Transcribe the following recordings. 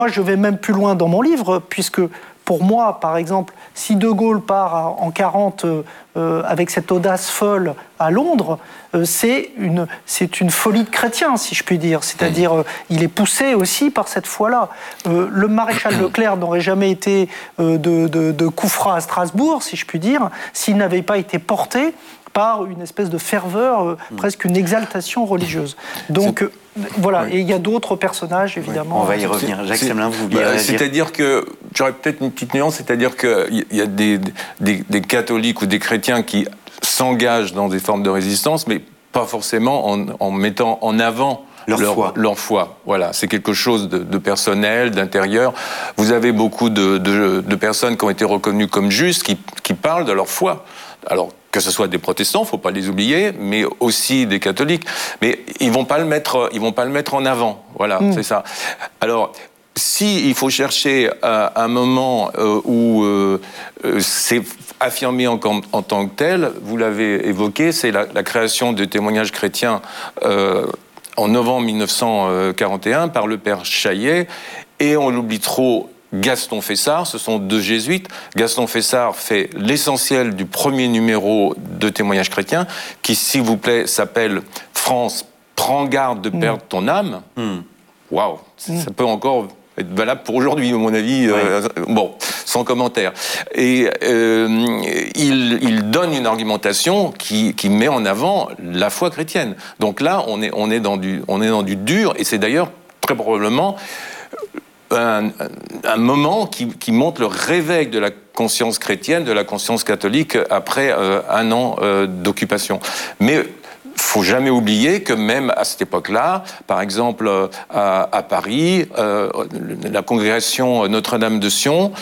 Moi, je vais même plus loin dans mon livre, puisque pour moi, par exemple, si De Gaulle part en 40 avec cette audace folle à Londres, c'est une folie de chrétien, si je puis dire. C'est-à-dire, il est poussé aussi par cette foi-là. Le maréchal Leclerc n'aurait jamais été de coup franc à Strasbourg, si je puis dire, s'il n'avait pas été porté par une espèce de ferveur, presque une exaltation religieuse. Donc, voilà, et il y a d'autres personnages, évidemment. Oui, on va y revenir. Jacques Semelin, vous vouliez réagir. C'est-à-dire que, j'aurais peut-être une petite nuance, c'est-à-dire qu'il y a des catholiques ou des chrétiens qui s'engagent dans des formes de résistance, mais pas forcément en mettant en avant leur foi. Voilà, c'est quelque chose de personnel, d'intérieur. Vous avez beaucoup de personnes qui ont été reconnues comme justes, qui parlent de leur foi. Alors, que ce soit des protestants, faut pas les oublier, mais aussi des catholiques. Mais ils vont pas le mettre en avant. Voilà, c'est ça. Alors, si il faut chercher un moment où c'est affirmé en tant que tel, vous l'avez évoqué, c'est la création de témoignages chrétiens en novembre 1941 par le père Chaillet, et on l'oublie trop, Gaston Fessard, ce sont deux jésuites. Gaston Fessard fait l'essentiel du premier numéro de Témoignages chrétiens, qui, s'il vous plaît, s'appelle « France, prends garde de perdre ton âme ». Waouh, ça peut encore être valable pour aujourd'hui, à mon avis. Bon, sans commentaire. Et il donne une argumentation qui met en avant la foi chrétienne. Donc là, on est dans du dur, et c'est d'ailleurs très probablement un moment qui montre le réveil de la conscience chrétienne, de la conscience catholique après un an d'occupation. Mais faut jamais oublier que même à cette époque-là, par exemple à Paris, la congrégation Notre-Dame de Sion,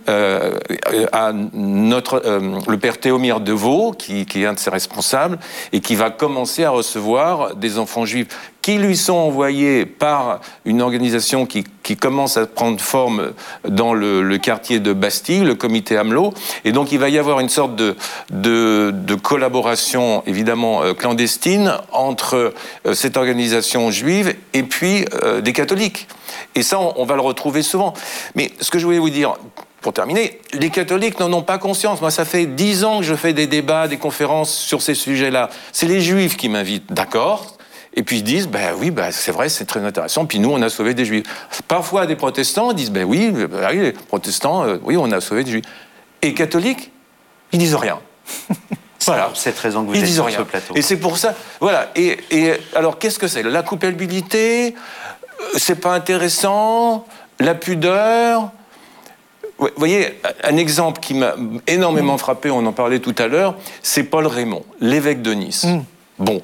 le père Théomire Deveau, qui est un de ses responsables, et qui va commencer à recevoir des enfants juifs qui lui sont envoyés par une organisation qui commence à prendre forme dans le quartier de Bastille, le comité Amelot. Et donc il va y avoir une sorte de collaboration évidemment clandestine entre cette organisation juive et puis des catholiques. Et ça, on va le retrouver souvent. Mais ce que je voulais vous dire, pour terminer, les catholiques n'en ont pas conscience. Moi, ça fait 10 ans que je fais des débats, des conférences sur ces sujets-là. C'est les juifs qui m'invitent, d'accord ? Et puis ils disent, oui, c'est vrai, c'est très intéressant, puis nous, on a sauvé des juifs. Parfois, des protestants disent, oui, les protestants, oui, on a sauvé des juifs. Et les catholiques, ils disent rien. Voilà. C'est cette raison que vous êtes sur ce plateau. Et c'est pour ça, voilà. Et alors, qu'est-ce que c'est ? La culpabilité, c'est pas intéressant, la pudeur. Vous voyez, un exemple qui m'a énormément frappé, on en parlait tout à l'heure, c'est Paul Raymond, l'évêque de Nice. Bon.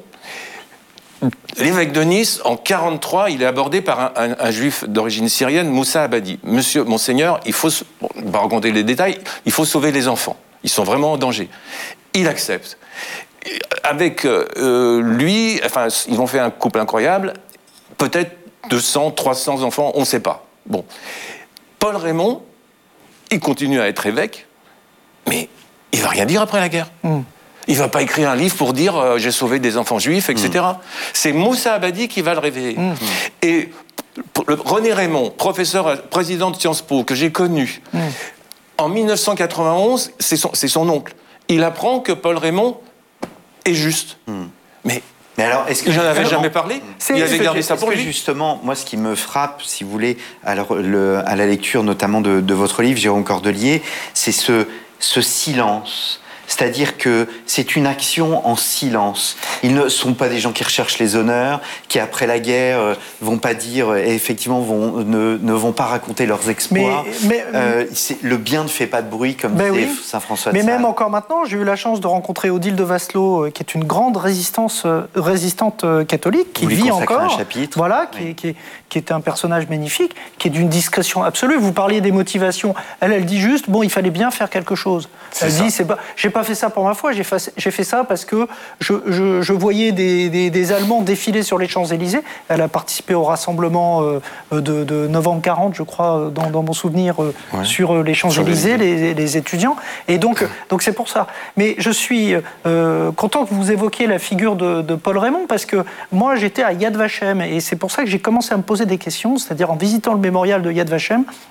L'évêque de Nice, en 1943, il est abordé par un juif d'origine syrienne, Moussa Abadi. Monseigneur, on va raconter les détails, il faut sauver les enfants. Ils sont vraiment en danger. Il accepte. Avec lui, enfin, ils ont fait un couple incroyable, peut-être 200, 300 enfants, on ne sait pas. Bon. Paul Raymond, il continue à être évêque, mais il ne va rien dire après la guerre. Il ne va pas écrire un livre pour dire j'ai sauvé des enfants juifs, etc. C'est Moussa Abadi qui va le révéler. Et René Raymond, président de Sciences Po, que j'ai connu, en 1991, c'est son oncle. Il apprend que Paul Raymond est juste. Mais alors, est-ce que j'en avais jamais parlé ? Il avait gardé ça pour lui. Justement, moi, ce qui me frappe, si vous voulez, à la lecture notamment de votre livre, Jérôme Cordelier, c'est ce silence. C'est-à-dire que c'est une action en silence. Ils ne sont pas des gens qui recherchent les honneurs, qui après la guerre vont pas dire, et effectivement ne vont pas raconter leurs exploits. Le bien ne fait pas de bruit, comme disait saint François de Sales. Mais même encore maintenant, j'ai eu la chance de rencontrer Odile de Wasselot, qui est une grande résistante catholique, qui vit encore. Un chapitre. Voilà, qui est un personnage magnifique, qui est d'une discrétion absolue. Vous parliez des motivations. Elle dit juste, il fallait bien faire quelque chose. Elle dit, j'ai pas pas fait ça pour ma foi, j'ai fait ça parce que je voyais des Allemands défiler sur les Champs-Élysées. Elle a participé au rassemblement de novembre 40, je crois, dans mon souvenir, sur les Champs-Élysées, les étudiants. Et donc c'est pour ça. Mais je suis content que vous évoquiez la figure de Paul Raymond, parce que moi, j'étais à Yad Vashem, et c'est pour ça que j'ai commencé à me poser des questions, c'est-à-dire en visitant le mémorial de Yad Vashem,